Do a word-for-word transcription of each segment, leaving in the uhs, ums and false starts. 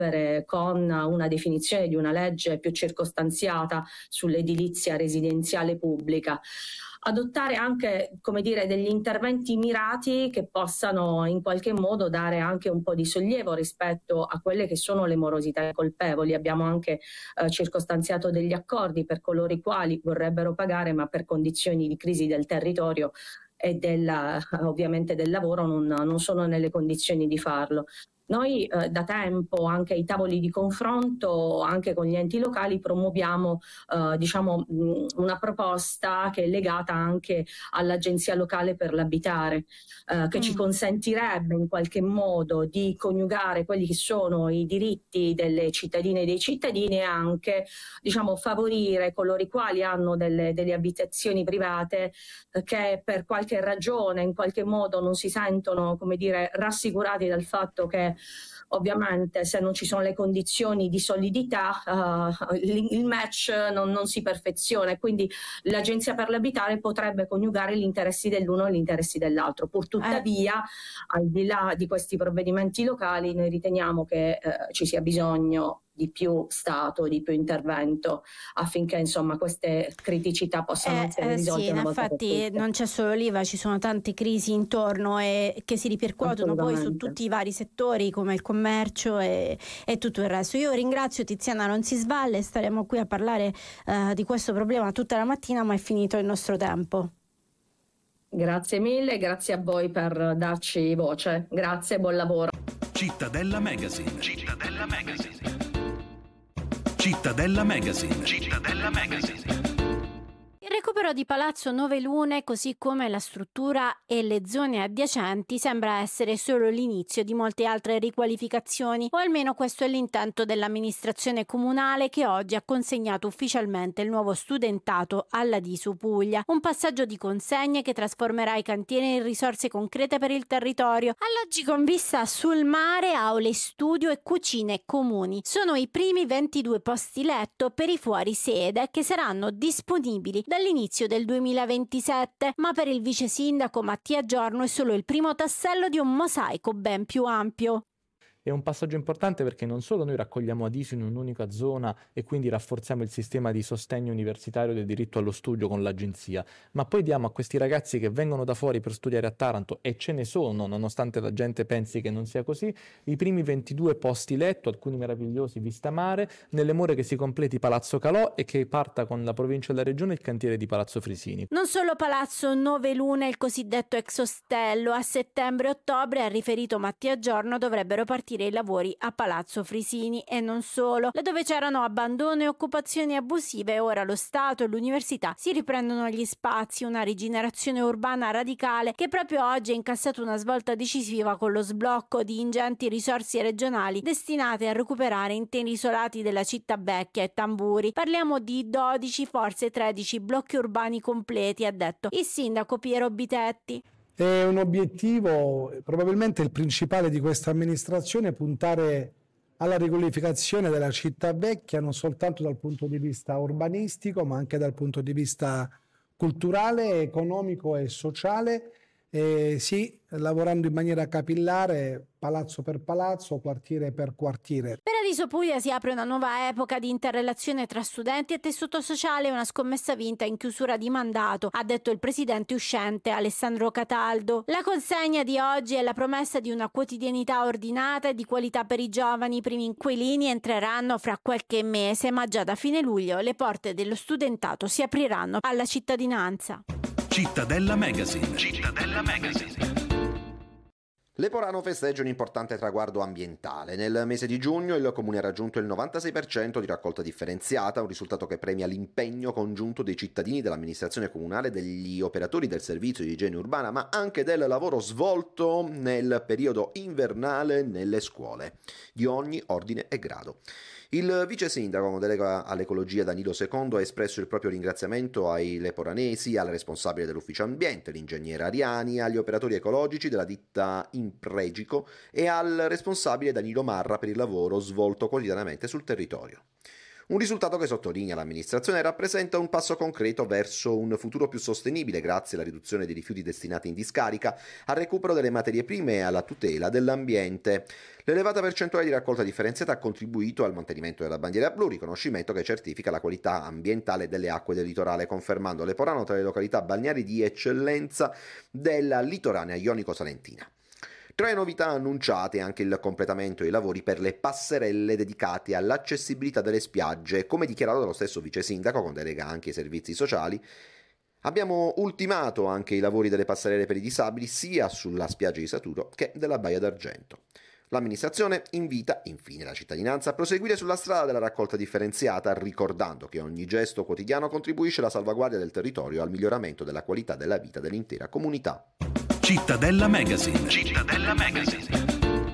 rompere con una definizione di una legge più circostanziata sull'edilizia residenziale pubblica. Adottare anche, come dire, degli interventi mirati che possano in qualche modo dare anche un po' di sollievo rispetto a quelle che sono le morosità colpevoli. Abbiamo anche eh, circostanziato degli accordi per coloro i quali vorrebbero pagare, ma per condizioni di crisi del territorio e della, ovviamente del lavoro non, non sono nelle condizioni di farlo. Noi eh, da tempo, anche ai tavoli di confronto, anche con gli enti locali, promuoviamo eh, diciamo, mh, una proposta che è legata anche all'Agenzia Locale per l'Abitare, eh, che mm. ci consentirebbe in qualche modo di coniugare quelli che sono i diritti delle cittadine e dei cittadini e anche, diciamo, favorire coloro i quali hanno delle, delle abitazioni private eh, che per qualche ragione in qualche modo non si sentono, come dire, rassicurati dal fatto che ovviamente se non ci sono le condizioni di solidità uh, il, il match non, non si perfeziona, e quindi l'Agenzia per l'Abitare potrebbe coniugare gli interessi dell'uno e gli interessi dell'altro. Pur tuttavia, eh. al di là di questi provvedimenti locali, noi riteniamo che uh, ci sia bisogno di più Stato, di più intervento affinché insomma queste criticità possano eh, essere eh, risolte sì, una volta per infatti tutte. Non c'è solo l'I V A, ci sono tante crisi intorno e che si ripercuotono poi su tutti i vari settori come il commercio e, e tutto il resto. Io ringrazio Tiziana Ronzisvalle, staremo qui a parlare uh, di questo problema tutta la mattina, ma è finito il nostro tempo. Grazie mille, grazie a voi per darci voce. Grazie, buon lavoro. Cittadella Magazine. Cittadella Magazine. Cittadella Magazine. Cittadella Magazine. Il recupero di Palazzo Nove Lune, così come la struttura e le zone adiacenti, sembra essere solo l'inizio di molte altre riqualificazioni, o almeno questo è l'intento dell'amministrazione comunale, che oggi ha consegnato ufficialmente il nuovo studentato alla D I S U Puglia, un passaggio di consegne che trasformerà i cantieri in risorse concrete per il territorio. Alloggi con vista sul mare, aule studio e cucine comuni. Sono i primi ventidue posti letto per i fuori sede che saranno disponibili dall'inizio del duemilaventisette, ma per il vice sindaco Mattia Giorno è solo il primo tassello di un mosaico ben più ampio. È un passaggio importante perché non solo noi raccogliamo A D I S U in un'unica zona e quindi rafforziamo il sistema di sostegno universitario del diritto allo studio con l'agenzia, ma poi diamo a questi ragazzi che vengono da fuori per studiare a Taranto, e ce ne sono, nonostante la gente pensi che non sia così, i primi ventidue posti letto, alcuni meravigliosi vista mare, nelle more che si completi Palazzo Calò e che parta con la provincia e la regione il cantiere di Palazzo Frisini. Non solo Palazzo Nove Lune, il cosiddetto ex ostello, a settembre e ottobre, ha riferito Mattia Giorno, dovrebbero partire i lavori a Palazzo Frisini, e non solo. Laddove c'erano abbandono e occupazioni abusive, ora lo Stato e l'università si riprendono gli spazi, una rigenerazione urbana radicale che proprio oggi ha incassato una svolta decisiva con lo sblocco di ingenti risorse regionali destinate a recuperare interi isolati della città vecchia e tamburi. Parliamo di dodici, forse tredici blocchi urbani completi, ha detto il sindaco Piero Bitetti. È un obiettivo, probabilmente il principale di questa amministrazione, puntare alla riqualificazione della città vecchia, non soltanto dal punto di vista urbanistico, ma anche dal punto di vista culturale, economico e sociale. Eh, sì, lavorando in maniera capillare, palazzo per palazzo, quartiere per quartiere. Per A D I S U Puglia si apre una nuova epoca di interrelazione tra studenti e tessuto sociale, una scommessa vinta in chiusura di mandato, ha detto il presidente uscente Alessandro Cataldo. La consegna di oggi è la promessa di una quotidianità ordinata e di qualità per i giovani. I primi inquilini entreranno fra qualche mese, ma già da fine luglio le porte dello studentato si apriranno alla cittadinanza. Cittadella Magazine. Cittadella Magazine. Leporano festeggia un importante traguardo ambientale. Nel mese di giugno il comune ha raggiunto il novantasei per cento di raccolta differenziata, un risultato che premia l'impegno congiunto dei cittadini, dell'amministrazione comunale, degli operatori del servizio di igiene urbana, ma anche del lavoro svolto nel periodo invernale nelle scuole di ogni ordine e grado. Il vice sindaco con delega all'ecologia Danilo Secondo ha espresso il proprio ringraziamento ai leporanesi, al responsabile dell'ufficio ambiente, l'ingegnere Ariani, agli operatori ecologici della ditta Impregico e al responsabile Danilo Marra per il lavoro svolto quotidianamente sul territorio. Un risultato che, sottolinea l'amministrazione, rappresenta un passo concreto verso un futuro più sostenibile grazie alla riduzione dei rifiuti destinati in discarica, al recupero delle materie prime e alla tutela dell'ambiente. L'elevata percentuale di raccolta differenziata ha contribuito al mantenimento della bandiera blu, riconoscimento che certifica la qualità ambientale delle acque del litorale, confermando Leporano tra le località balneari di eccellenza della litoranea ionico-salentina. Tra le novità annunciate anche il completamento dei lavori per le passerelle dedicate all'accessibilità delle spiagge, come dichiarato dallo stesso vice sindaco con delega anche ai servizi sociali. Abbiamo ultimato anche i lavori delle passerelle per i disabili sia sulla spiaggia di Saturo che della Baia d'Argento. L'amministrazione invita infine la cittadinanza a proseguire sulla strada della raccolta differenziata, ricordando che ogni gesto quotidiano contribuisce alla salvaguardia del territorio e al miglioramento della qualità della vita dell'intera comunità. Cittadella Magazine. Cittadella Magazine.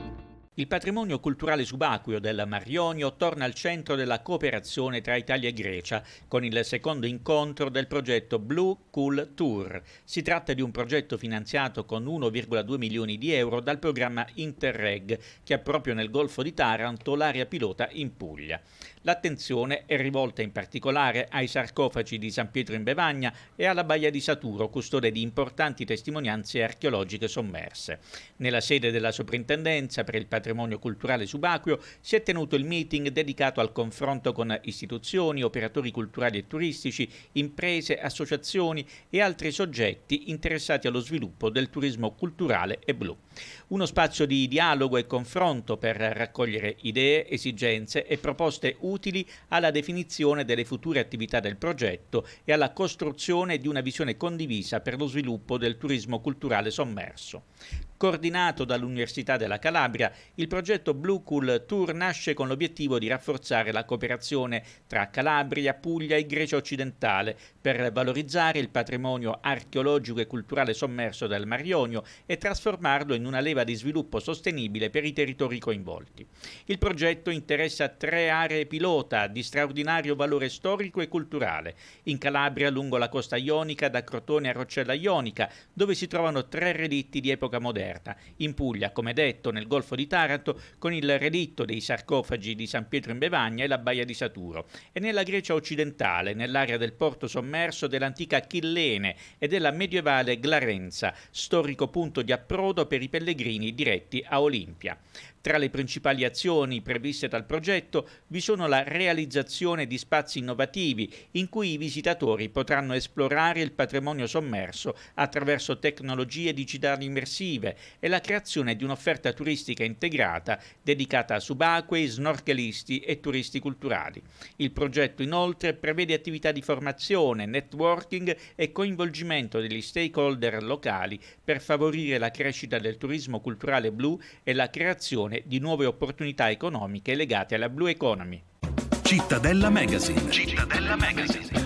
Il patrimonio culturale subacqueo del Mar Ionio torna al centro della cooperazione tra Italia e Grecia con il secondo incontro del progetto Blue Cool Tour. Si tratta di un progetto finanziato con uno virgola due milioni di euro dal programma Interreg, che ha proprio nel Golfo di Taranto l'area pilota in Puglia. L'attenzione è rivolta in particolare ai sarcofagi di San Pietro in Bevagna e alla Baia di Saturo, custode di importanti testimonianze archeologiche sommerse. Nella sede della Soprintendenza per il patrimonio culturale subacqueo si è tenuto il meeting dedicato al confronto con istituzioni, operatori culturali e turistici, imprese, associazioni e altri soggetti interessati allo sviluppo del turismo culturale e blu. Uno spazio di dialogo e confronto per raccogliere idee, esigenze e proposte utili alla definizione delle future attività del progetto e alla costruzione di una visione condivisa per lo sviluppo del turismo culturale sommerso. Coordinato dall'Università della Calabria, il progetto Blue Cool Tour nasce con l'obiettivo di rafforzare la cooperazione tra Calabria, Puglia e Grecia occidentale per valorizzare il patrimonio archeologico e culturale sommerso del Mar Ionio e trasformarlo in una leva di sviluppo sostenibile per i territori coinvolti. Il progetto interessa tre aree pilota di straordinario valore storico e culturale. In Calabria, lungo la costa ionica, da Crotone a Roccella Ionica, dove si trovano tre relitti di epoca moderna. In Puglia, come detto, nel Golfo di Taranto, con il relitto dei sarcofagi di San Pietro in Bevagna e la Baia di Saturo, e nella Grecia occidentale, nell'area del porto sommerso dell'antica Chillene e della medievale Glarenza, storico punto di approdo per i pellegrini diretti a Olimpia. Tra le principali azioni previste dal progetto vi sono la realizzazione di spazi innovativi in cui i visitatori potranno esplorare il patrimonio sommerso attraverso tecnologie digitali immersive e la creazione di un'offerta turistica integrata dedicata a subacquei, snorkelisti e turisti culturali. Il progetto inoltre prevede attività di formazione, networking e coinvolgimento degli stakeholder locali per favorire la crescita del turismo culturale blu e la creazione di nuove opportunità economiche legate alla Blue Economy. Cittadella Magazine. Cittadella Magazine.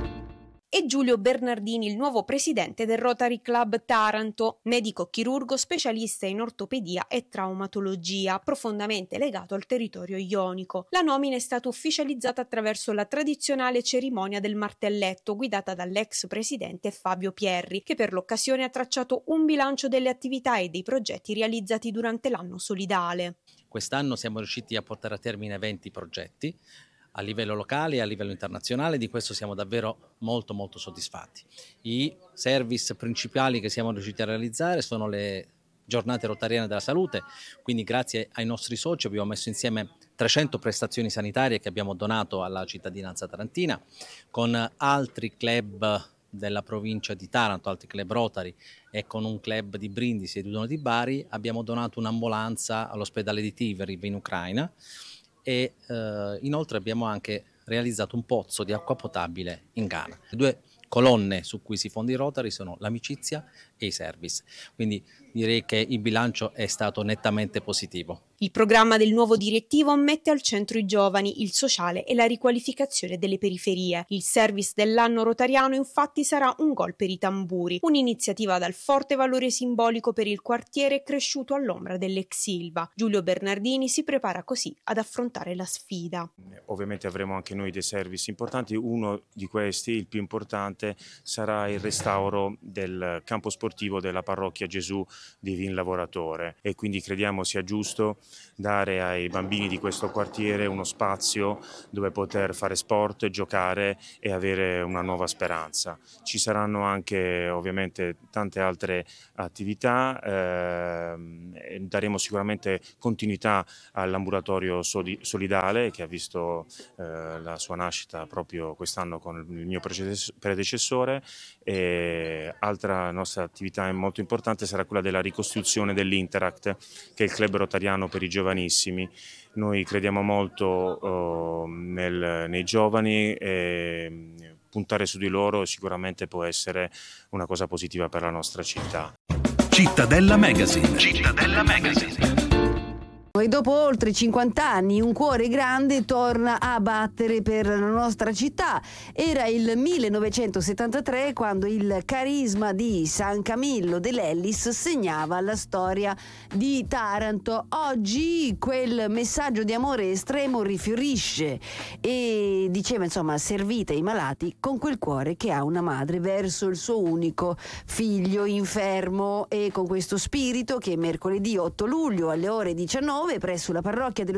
E Giulio Bernardini, il nuovo presidente del Rotary Club Taranto, medico chirurgo specialista in ortopedia e traumatologia, profondamente legato al territorio ionico. La nomina è stata ufficializzata attraverso la tradizionale cerimonia del martelletto, guidata dall'ex presidente Fabio Pierri, che per l'occasione ha tracciato un bilancio delle attività e dei progetti realizzati durante l'anno solidale. Quest'anno siamo riusciti a portare a termine venti progetti a livello locale e a livello internazionale, di questo siamo davvero molto molto soddisfatti. I service principali che siamo riusciti a realizzare sono le giornate rotariane della salute, quindi grazie ai nostri soci abbiamo messo insieme trecento prestazioni sanitarie che abbiamo donato alla cittadinanza tarantina, con altri club della provincia di Taranto, altri club Rotary e con un club di Brindisi ed uno di Bari abbiamo donato un'ambulanza all'ospedale di Tiveri in Ucraina. E eh, inoltre abbiamo anche realizzato un pozzo di acqua potabile in Ghana. Le due colonne su cui si fonda i Rotary sono l'amicizia e i service, quindi direi che il bilancio è stato nettamente positivo. Il programma del nuovo direttivo mette al centro i giovani, il sociale e la riqualificazione delle periferie. Il service dell'anno rotariano infatti sarà un gol per i tamburi, un'iniziativa dal forte valore simbolico per il quartiere cresciuto all'ombra dell'ex Ilva. Giulio Bernardini si prepara così ad affrontare la sfida. Ovviamente avremo anche noi dei service importanti, uno di questi, il più importante, sarà il restauro del campo sportivo della parrocchia Gesù di Vin Lavoratore e quindi crediamo sia giusto dare ai bambini di questo quartiere uno spazio dove poter fare sport, giocare e avere una nuova speranza. Ci saranno anche ovviamente tante altre attività, eh, daremo sicuramente continuità all'ambulatorio solidale che ha visto eh, la sua nascita proprio quest'anno con il mio predecessore, e altra nostra attività molto importante sarà quella della ricostruzione dell'Interact, che è il club rotariano per i giovanissimi. Noi crediamo molto oh, nel, nei giovani e puntare su di loro sicuramente può essere una cosa positiva per la nostra città. Cittadella Magazine. Cittadella Magazine. E dopo oltre cinquanta anni un cuore grande torna a battere per la nostra città. Era il millenovecentosettantatré quando il carisma di San Camillo dell'Ellis segnava la storia di Taranto. Oggi quel messaggio di amore estremo rifiorisce e diceva insomma servite ai malati con quel cuore che ha una madre verso il suo unico figlio infermo, e con questo spirito che mercoledì otto luglio alle ore diciannove presso la parrocchia dello